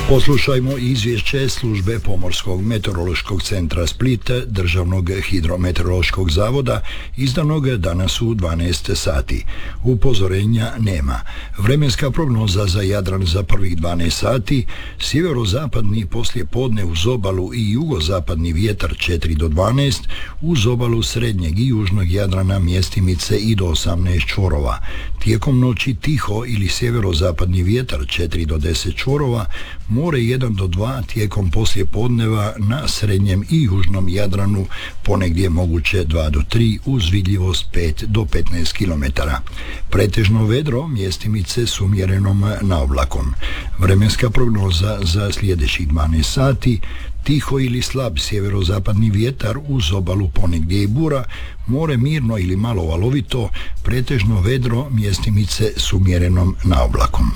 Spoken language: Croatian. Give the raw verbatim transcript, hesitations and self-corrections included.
Poslušajmo izvješće službe Pomorskog meteorološkog centra Split, Državnog hidrometeorološkog zavoda, izdanog danas u dvanaest sati. Upozorenja nema. Vremenska prognoza za Jadran za prvih dvanaest sati: sjeverozapadni poslijepodne uz obalu i jugozapadni vjetar četiri do dvanaest, uz obalu srednjeg i južnog Jadrana mjestimice i do osamnaest čvorova. Tijekom noći tiho ili sjeverozapadni vjetar četiri do deset čvorova, more jedan do dva tijekom poslijepodneva na srednjem i južnom Jadranu, ponegdje moguće dva do tri uz vidljivost pet do petnaest kilometara. Pretežno vedro, mjestimice s umjerenom naoblakom. Vremenska prognoza za sljedećih dvanaest sati: tiho ili slab sjeverozapadni vjetar uz obalu, ponegdje i bura, more mirno ili malo valovito, pretežno vedro, mjestimice s umjerenom naoblakom.